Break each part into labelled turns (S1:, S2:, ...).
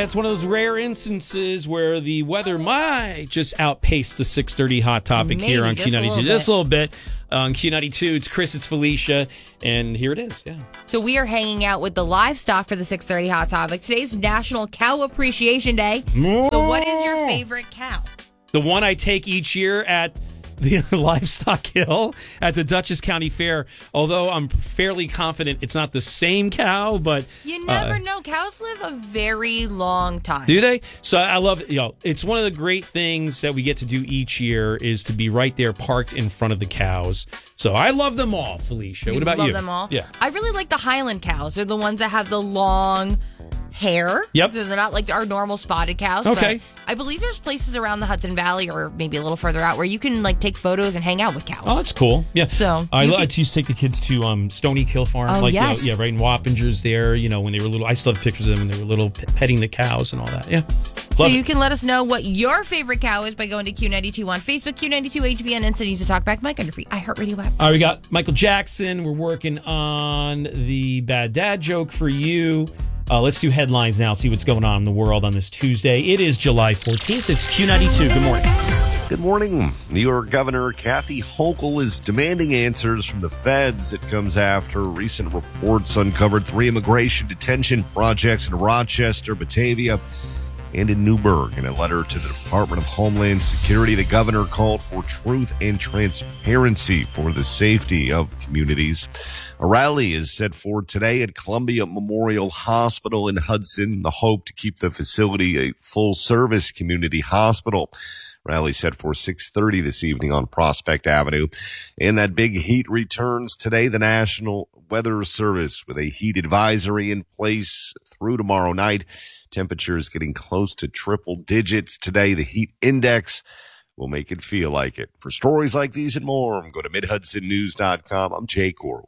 S1: it's one of those rare instances where the weather might just outpace the 6:30 Hot Topic here on Q92. Just a little bit. On Q92, it's Chris, it's Felicia, and here it is, yeah.
S2: So we are hanging out with the livestock for the 6:30 Hot Topic. Today's National Cow Appreciation Day. So what is your favorite cow?
S1: The one I take each year at the Livestock Hill at the Dutchess County Fair, although I'm fairly confident it's not the same cow, but...
S2: You never know. Cows live a very long time.
S1: Do they? So I love it. It's one of the great things that we get to do each year is to be right there parked in front of the cows. So I love them all, Felicia. What about you?
S2: Love them all?
S1: Yeah.
S2: I really like the Highland cows. They're the ones that have the long hair.
S1: Yep.
S2: So they're not like our normal spotted cows.
S1: Okay.
S2: But I believe there's places around the Hudson Valley or maybe a little further out where you can like take photos and hang out with cows.
S1: Oh, that's cool. Yeah.
S2: So
S1: I used to take the kids to Stony Kill Farm.
S2: Oh, yes.
S1: Right in Wappingers there, when they were little. I still have pictures of them when they were little, petting the cows and all that. Yeah.
S2: So you can let us know what your favorite cow is by going to Q92 on Facebook, Q92 HVN, and Use a Talkback mic under free iHeartRadio app.
S1: All right, we got Michael Jackson. We're working on the bad dad joke for you. Let's do headlines now, see what's going on in the world on this Tuesday. It is July 14th. It's Q92. Good morning.
S3: Good morning. New York Governor Kathy Hochul is demanding answers from the feds. It comes after recent reports uncovered 3 immigration detention projects in Rochester, Batavia, and in Newburgh. In a letter to the Department of Homeland Security, the governor called for truth and transparency for the safety of communities. A rally is set for today at Columbia Memorial Hospital in Hudson. The hope to keep the facility a full-service community hospital. Rally set for 6:30 this evening on Prospect Avenue. And that big heat returns today. The National Weather Service with a heat advisory in place through tomorrow night. Temperatures getting close to triple digits today. The heat index will make it feel like it. For stories like these and more, go to MidHudsonNews.com. I'm Jay Corwin.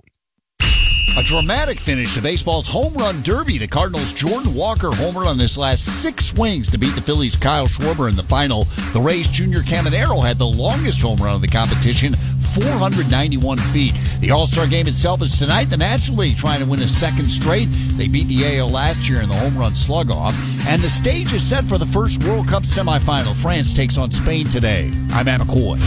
S4: A dramatic finish to baseball's home run derby. The Cardinals' Jordan Walker homered on his last 6 swings to beat the Phillies' Kyle Schwarber in the final. The Rays' Junior Caminero had the longest home run of the competition, 491 feet. The All-Star game itself is tonight. The National League trying to win a second straight. They beat the AL last year in the home run slug-off. And the stage is set for the first World Cup semifinal. France takes on Spain today. I'm Matt McCoy.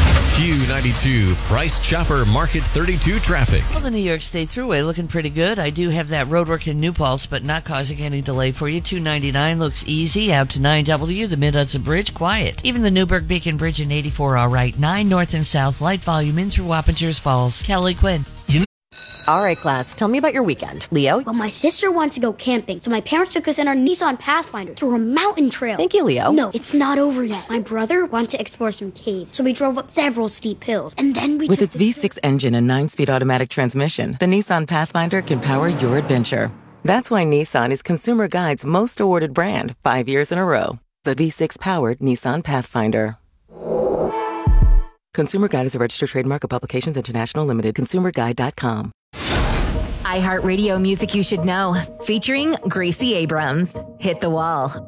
S5: Q92, Price Chopper Market 32 traffic.
S6: Well, the New York State Thruway looking pretty good. I do have that roadwork in New Paltz, but not causing any delay for you. 299 looks easy. Out to 9W, the Mid-Hudson Bridge, quiet. Even the Newburgh Beacon Bridge in 84, all right. 9 north and south, light volume in through Wappingers Falls. Kelly Quinn.
S7: All right, class, tell me about your weekend. Leo?
S8: Well, my sister wants to go camping, so my parents took us in our Nissan Pathfinder through a mountain trail.
S7: Thank you, Leo.
S8: No, it's not over yet. My brother wanted to explore some caves, so we drove up several steep hills, and then we
S9: With its V6 engine and 9-speed automatic transmission, the Nissan Pathfinder can power your adventure. That's why Nissan is Consumer Guide's most awarded brand 5 years in a row. The V6-powered Nissan Pathfinder. Consumer Guide is a registered trademark of Publications International Limited. ConsumerGuide.com.
S10: iHeartRadio music you should know, featuring Gracie Abrams. Hit the Wall.